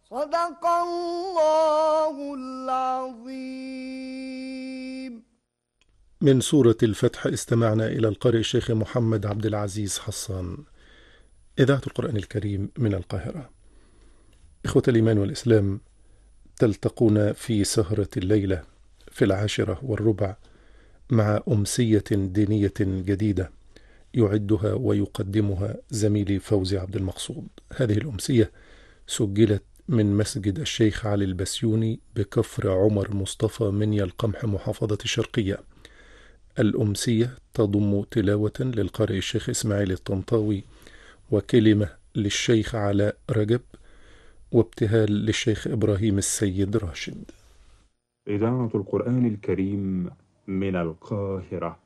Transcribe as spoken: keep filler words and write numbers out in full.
صدق الله العظيم. من سورة الفتح استمعنا إلى القارئ الشيخ محمد عبد العزيز حسان، إذاعة القرآن الكريم من القاهرة. إخوة الإيمان والإسلام، تلتقون في سهرة الليلة في العاشرة والربع مع أمسية دينية جديدة يعدها ويقدمها زميلي فوزي عبد المقصود. هذه الأمسية سجلت من مسجد الشيخ علي البسيوني بكفر عمر مصطفى منيا القمح محافظة الشرقية. الأمسية تضم تلاوة للقارئ الشيخ إسماعيل الطنطاوي، وكلمة للشيخ علاء رجب، وابتهال للشيخ إبراهيم السيد راشد. إذاعة القرآن الكريم من القاهرة.